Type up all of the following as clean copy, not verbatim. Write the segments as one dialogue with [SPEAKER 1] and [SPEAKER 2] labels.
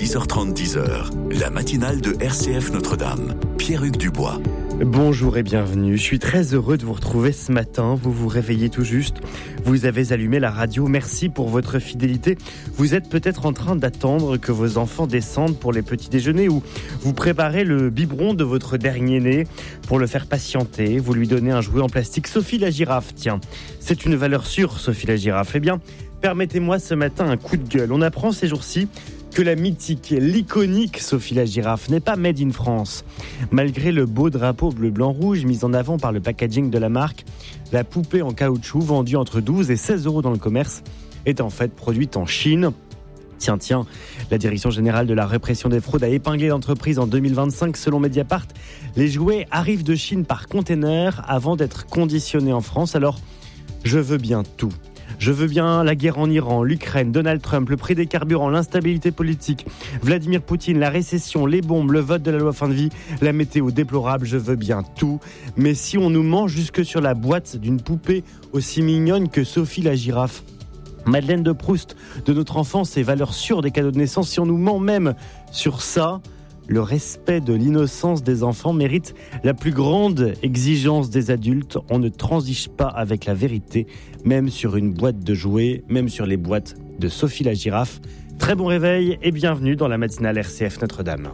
[SPEAKER 1] 10h30, 10h, la matinale de RCF Notre-Dame. Pierre-Hugues Dubois.
[SPEAKER 2] Bonjour et bienvenue. Je suis très heureux de vous retrouver ce matin. Vous vous réveillez tout juste. Vous avez allumé la radio. Merci pour votre fidélité. Vous êtes peut-être en train d'attendre que vos enfants descendent pour les petits déjeuners ou vous préparez le biberon de votre dernier-né pour le faire patienter. Vous lui donnez un jouet en plastique. Sophie la girafe, tiens. C'est une valeur sûre, Sophie la girafe. Eh bien, permettez-moi ce matin un coup de gueule. On apprend ces jours-ci que la mythique, l'iconique Sophie la girafe n'est pas made in France. Malgré le beau drapeau bleu-blanc-rouge mis en avant par le packaging de la marque, la poupée en caoutchouc vendue entre 12 et 16 euros dans le commerce est en fait produite en Chine. Tiens, la Direction générale de la répression des fraudes a épinglé l'entreprise en 2025. Selon Mediapart, les jouets arrivent de Chine par container avant d'être conditionnés en France. Alors, je veux bien tout. Je veux bien la guerre en Iran, l'Ukraine, Donald Trump, le prix des carburants, l'instabilité politique, Vladimir Poutine, la récession, les bombes, le vote de la loi fin de vie, la météo déplorable, je veux bien tout. Mais si on nous ment jusque sur la boîte d'une poupée aussi mignonne que Sophie la girafe, Madeleine de Proust de notre enfance et valeurs sûres des cadeaux de naissance, si on nous ment même sur ça, le respect de l'innocence des enfants mérite la plus grande exigence des adultes. On ne transige pas avec la vérité, même sur une boîte de jouets, même sur les boîtes de Sophie la girafe. Très bon réveil et bienvenue dans la matinale RCF Notre-Dame.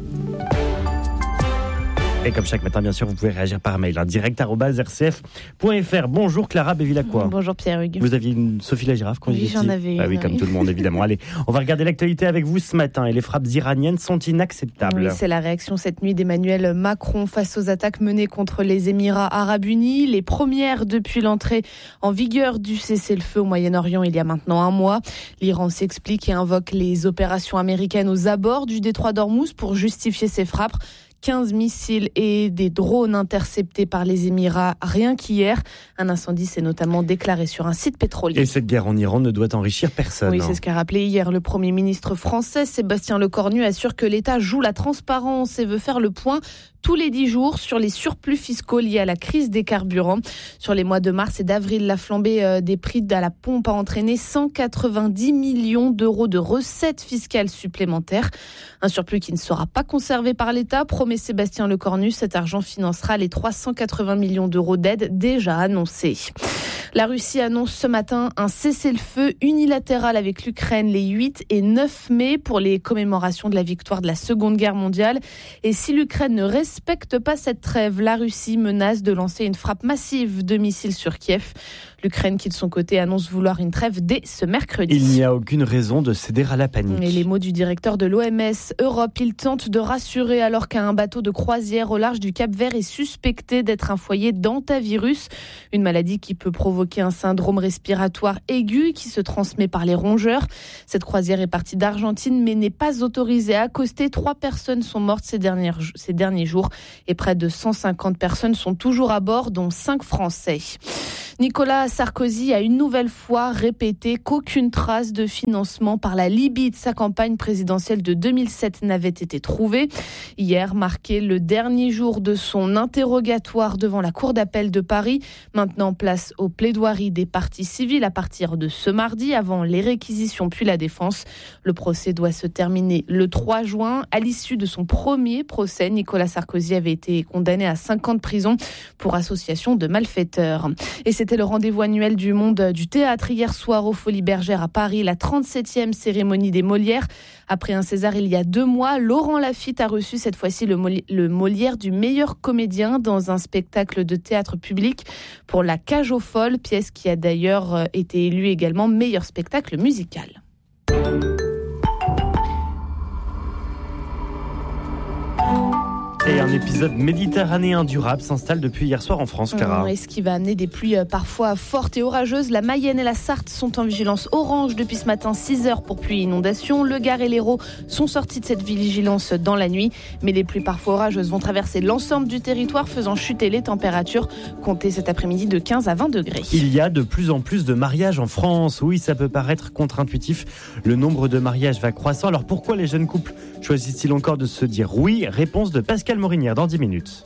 [SPEAKER 2] Et comme chaque matin, bien sûr, vous pouvez réagir par mail, direct@rcf.fr. Bonjour Clara Bevilacqua.
[SPEAKER 3] Bonjour Pierre-Hugues.
[SPEAKER 2] Vous aviez une Sophie la girafe quand
[SPEAKER 3] Oui, j'en avais une.
[SPEAKER 2] Ah oui, comme tout le monde, évidemment. Allez, on va regarder l'actualité avec vous ce matin. Et les frappes iraniennes sont inacceptables.
[SPEAKER 3] Oui, c'est la réaction cette nuit d'Emmanuel Macron face aux attaques menées contre les Émirats Arabes Unis. Les premières depuis l'entrée en vigueur du cessez-le-feu au Moyen-Orient il y a maintenant un mois. L'Iran s'explique et invoque les opérations américaines aux abords du détroit d'Ormuz pour justifier ces frappes. 15 missiles et des drones interceptés par les Émirats rien qu'hier. Un incendie s'est notamment déclaré sur un site pétrolier.
[SPEAKER 2] Et cette guerre en Iran ne doit enrichir personne.
[SPEAKER 3] Oui, c'est ce qu'a rappelé hier le Premier ministre français. Sébastien Lecornu assure que l'État joue la transparence et veut faire le point tous les 10 jours sur les surplus fiscaux liés à la crise des carburants. Sur les mois de mars et d'avril, la flambée des prix à la pompe a entraîné 190 millions d'euros de recettes fiscales supplémentaires. Un surplus qui ne sera pas conservé par l'État, promet Sébastien Lecornu. Cet argent financera les 380 millions d'euros d'aide déjà annoncés. La Russie annonce ce matin un cessez-le-feu unilatéral avec l'Ukraine les 8 et 9 mai pour les commémorations de la victoire de la Seconde Guerre mondiale. Et si l'Ukraine ne respecte pas cette trêve, la Russie menace de lancer une frappe massive de missiles sur Kiev. L'Ukraine, qui de son côté annonce vouloir une trêve dès ce mercredi.
[SPEAKER 2] Il n'y a aucune raison de céder à la panique.
[SPEAKER 3] Et les mots du directeur de l'OMS Europe, il tente de rassurer alors qu'un bateau de croisière au large du Cap-Vert est suspecté d'être un foyer d'hantavirus, une maladie qui peut provoquer un syndrome respiratoire aigu qui se transmet par les rongeurs. Cette croisière est partie d'Argentine mais n'est pas autorisée à accoster. 3 personnes sont mortes ces derniers jours et près de 150 personnes sont toujours à bord, dont 5 Français. Nicolas Sarkozy a une nouvelle fois répété qu'aucune trace de financement par la Libye de sa campagne présidentielle de 2007 n'avait été trouvée. Hier marquait le dernier jour de son interrogatoire devant la Cour d'appel de Paris. Maintenant, place aux plaidoiries des parties civiles à partir de ce mardi, avant les réquisitions puis la défense. Le procès doit se terminer le 3 juin. À l'issue de son premier procès, Nicolas Sarkozy avait été condamné à 5 ans de prison pour association de malfaiteurs. Et c'était le rendez-vous annuel du monde du théâtre hier soir aux Folies Bergère à Paris, la 37e cérémonie des Molières. Après un César il y a 2 mois, Laurent Lafitte a reçu cette fois-ci le Molière du meilleur comédien dans un spectacle de théâtre public pour La Cage aux Folles, pièce qui a d'ailleurs été élue également meilleur spectacle musical.
[SPEAKER 2] Et un épisode méditerranéen durable s'installe depuis hier soir en France, Clara.
[SPEAKER 3] Et ce qui va amener des pluies parfois fortes et orageuses. La Mayenne et la Sarthe sont en vigilance orange depuis ce matin, 6 heures pour pluie et inondation. Le Gard et l'Hérault sont sortis de cette vigilance dans la nuit. Mais les pluies parfois orageuses vont traverser l'ensemble du territoire, faisant chuter les températures. Comptez cet après-midi de 15 à 20 degrés.
[SPEAKER 2] Il y a de plus en plus de mariages en France. Oui, ça peut paraître contre-intuitif. Le nombre de mariages va croissant. Alors pourquoi les jeunes couples choisissent-ils encore de se dire oui ? Réponse de Pascal Morinière dans 10 minutes.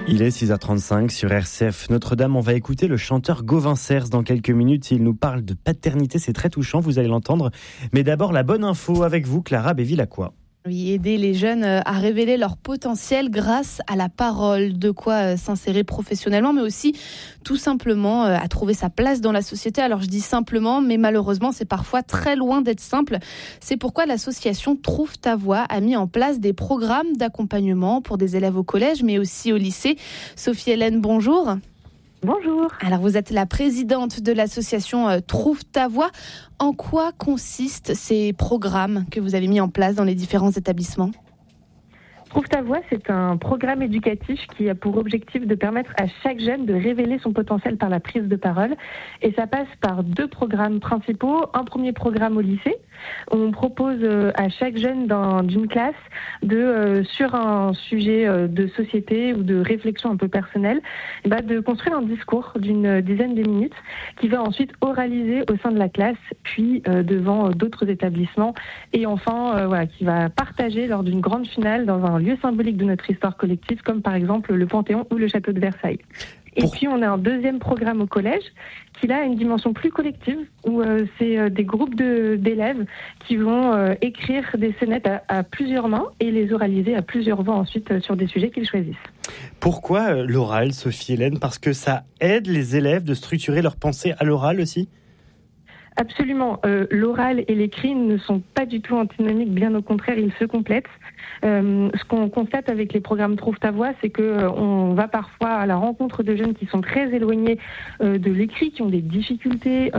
[SPEAKER 2] Il est 6h35 sur RCF Notre-Dame. On va écouter le chanteur Gauvin Cers dans quelques minutes. Il nous parle de paternité, c'est très touchant, vous allez l'entendre. Mais d'abord, la bonne info avec vous, Clara Béville-Lacroix.
[SPEAKER 3] Oui, aider les jeunes à révéler leur potentiel grâce à la parole, de quoi s'insérer professionnellement, mais aussi tout simplement à trouver sa place dans la société. Alors je dis simplement, mais malheureusement c'est parfois très loin d'être simple. C'est pourquoi l'association Trouve ta voix a mis en place des programmes d'accompagnement pour des élèves au collège, mais aussi au lycée. Sophie-Hélène, bonjour.
[SPEAKER 4] Bonjour.
[SPEAKER 3] Alors vous êtes la présidente de l'association Trouve ta voix. En quoi consistent ces programmes que vous avez mis en place dans les différents établissements ?
[SPEAKER 4] Trouve ta voix, c'est un programme éducatif qui a pour objectif de permettre à chaque jeune de révéler son potentiel par la prise de parole. Et ça passe par 2 programmes principaux. Un premier programme au lycée. On propose à chaque jeune d'une classe sur un sujet de société ou de réflexion un peu personnelle, de construire un discours d'une dizaine de minutes qui va ensuite oraliser au sein de la classe, puis devant d'autres établissements. Et enfin, qui va partager lors d'une grande finale dans un lieu symbolique de notre histoire collective, comme par exemple le Panthéon ou le Château de Versailles. Et puis on a un deuxième programme au collège qui là a une dimension plus collective où c'est des groupes d'élèves qui vont écrire des scénettes à plusieurs mains et les oraliser à plusieurs voix ensuite sur des sujets qu'ils choisissent.
[SPEAKER 2] Pourquoi l'oral, Sophie-Hélène ? Parce que ça aide les élèves de structurer leurs pensées à l'oral aussi ?
[SPEAKER 4] Absolument. L'oral et l'écrit ne sont pas du tout antinomiques, bien au contraire, ils se complètent. Ce qu'on constate avec les programmes Trouve ta voix, c'est qu'on va parfois à la rencontre de jeunes qui sont très éloignés de l'écrit, qui ont des difficultés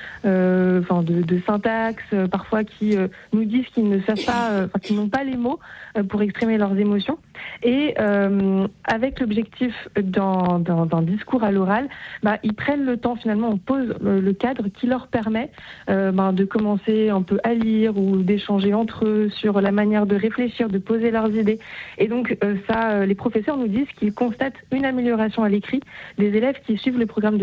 [SPEAKER 4] de syntaxe, parfois qui nous disent qu'ils ne savent pas, qu'ils n'ont pas les mots pour exprimer leurs émotions. Et avec l'objectif d'un discours à l'oral, ils prennent le temps, finalement, on pose le cadre qui leur permet de commencer un peu à lire ou d'échanger entre eux sur la manière de réfléchir, de poser leurs idées. Et donc les professeurs nous disent qu'ils constatent une amélioration à l'écrit des élèves qui suivent le programme de